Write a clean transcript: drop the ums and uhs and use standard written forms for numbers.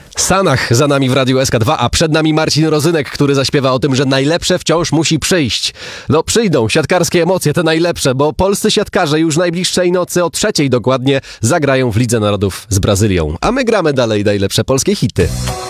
Sanach za nami w Radiu SK2, a przed nami Marcin Rozynek, który zaśpiewa o tym, że najlepsze wciąż musi przyjść. No przyjdą siatkarskie emocje, te najlepsze, bo polscy siatkarze już najbliższej nocy o 3:00 dokładnie zagrają w Lidze Narodów z Brazylią. A my gramy dalej najlepsze polskie hity.